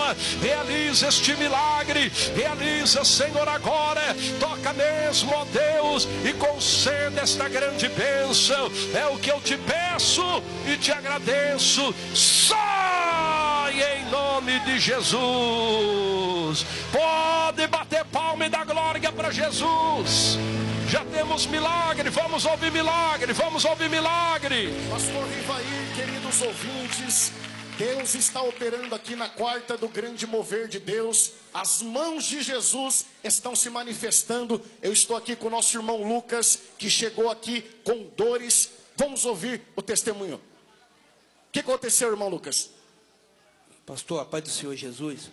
alma. Realiza este milagre. Realiza, Senhor, agora. Toca mesmo, ó Deus, e conceda esta grande bênção. É o que eu te peço e te agradeço. Sai em nome de Jesus. Pode bater palma e dar glória para Jesus. Já temos milagre, vamos ouvir milagre, vamos ouvir milagre. Pastor Rivair, queridos ouvintes, Deus está operando aqui na quarta do grande mover de Deus. As mãos de Jesus estão se manifestando. Eu estou aqui com o nosso irmão Lucas, que chegou aqui com dores. Vamos ouvir o testemunho. O que aconteceu, irmão Lucas? Pastor, a paz do Senhor Jesus.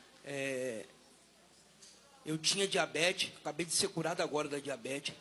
Eu tinha diabetes, acabei de ser curado agora da diabetes.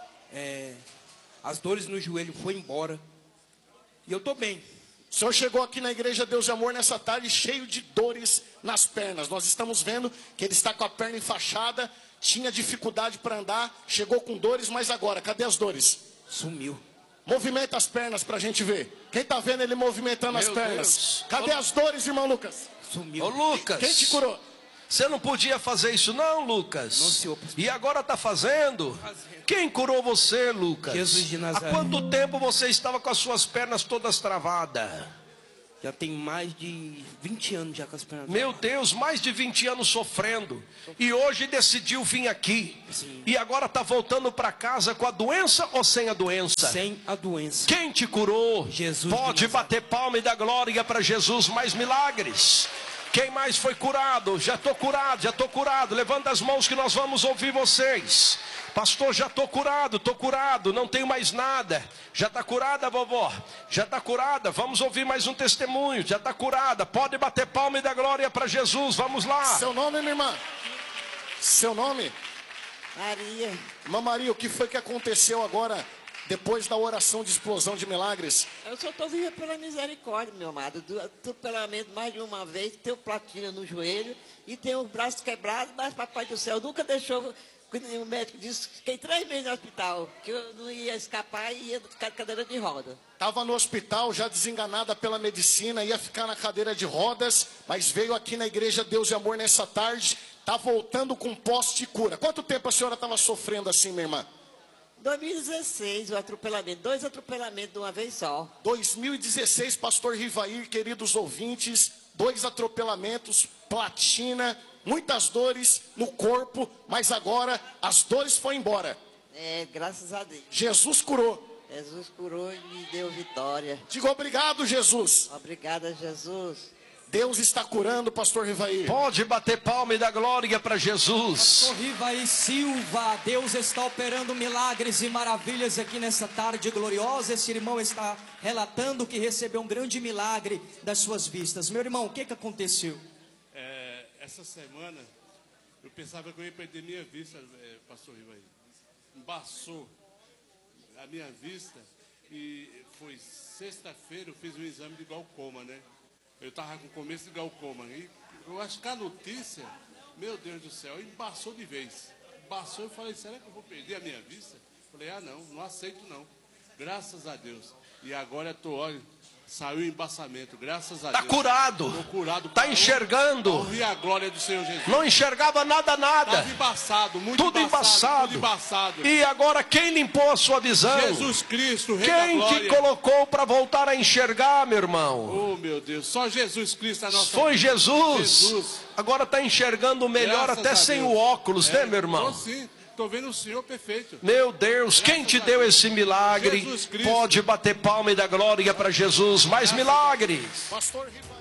As dores no joelho foram embora. E eu estou bem. O senhor chegou aqui na Igreja Deus de Amor nessa tarde cheio de dores nas pernas. Nós estamos vendo que ele está com a perna enfaixada, tinha dificuldade para andar, chegou com dores, mas agora, cadê as dores? Sumiu. Movimenta as pernas para a gente ver. Quem está vendo ele movimentando as pernas? Deus. Cadê as dores, irmão Lucas? Sumiu. Ô Lucas, Quem te curou? você não podia fazer isso não, Lucas? Não, senhor. E agora está fazendo? Quem curou você, Lucas? Jesus de Nazaré. Há quanto tempo você estava com as suas pernas todas travadas? Já tem mais de 20 anos já com as pernas. Meu Deus, mais de 20 anos sofrendo. E hoje decidiu vir aqui. Sim. E agora está voltando para casa com a doença ou sem a doença? Sem a doença. Quem te curou? Jesus. Pode bater palma e dar glória para Jesus. Mais milagres. Quem mais foi curado? Já estou curado, já estou curado. Levanta as mãos que nós vamos ouvir vocês. Pastor, já estou curado, não tenho mais nada. Já está curada, vovó? Já está curada? Vamos ouvir mais um testemunho. Já está curada, pode bater palma e dar glória para Jesus. Vamos lá. Seu nome, minha irmã? Seu nome? Maria, Irmã Maria, o que foi que aconteceu agora, depois da oração de explosão de milagres? eu só estou viva pela misericórdia, meu amado. Do atropelamento mais de uma vez, tenho platina no joelho e tenho o braço quebrado, mas papai do céu nunca deixou. O médico disse que fiquei 3 meses no hospital, que eu não ia escapar e ia ficar de cadeira de roda. Estava no hospital, já desenganada pela medicina, ia ficar na cadeira de rodas, mas veio aqui na Igreja Deus de Amor nessa tarde, está voltando com poste de cura. Quanto tempo a senhora estava sofrendo assim, minha irmã? 2016, o atropelamento, 2 atropelamentos de uma vez só. 2016, pastor Rivair, queridos ouvintes, 2 atropelamentos, platina, muitas dores no corpo, mas agora as dores foram embora. Graças a Deus. Jesus curou. Jesus curou e me deu vitória. Diga obrigado, Jesus. Obrigada, Jesus. Deus está curando, pastor Rivair. Pode bater palma e dar glória para Jesus. Pastor Rivair Silva, Deus está operando milagres e maravilhas aqui nessa tarde gloriosa. Esse irmão está relatando que recebeu um grande milagre das suas vistas. Meu irmão, o que aconteceu? Essa semana, eu pensava que eu ia perder minha vista, pastor Rivair. Embaçou a minha vista e foi sexta-feira, eu fiz um exame de glaucoma, né? Eu estava com começo de glaucoma. E eu acho que a notícia, meu Deus do céu, embaçou de vez. Embaçou, eu falei, será que eu vou perder a minha vista? Falei, não aceito não. Graças a Deus. E agora eu estou, olha, saiu o embaçamento, graças a Deus. Está curado. Estou curado. Está enxergando. Ouvi a glória do Senhor Jesus. Não enxergava nada. Estava embaçado, muito Tudo embaçado. Tudo embaçado. E agora quem limpou a sua visão? Jesus Cristo, Rei da Quem glória. te colocou para voltar a enxergar, meu irmão? Oh, meu Deus, só Jesus Cristo é a nossa... Foi Jesus. Jesus. Agora está enxergando melhor Graças até a sem Deus. o óculos, né, meu irmão? Sim, estou vendo o Senhor perfeito. Meu Deus, quem te deu esse milagre? Jesus Cristo. Pode bater palma e dar glória para Jesus. Mais milagres. Pastor Rivair.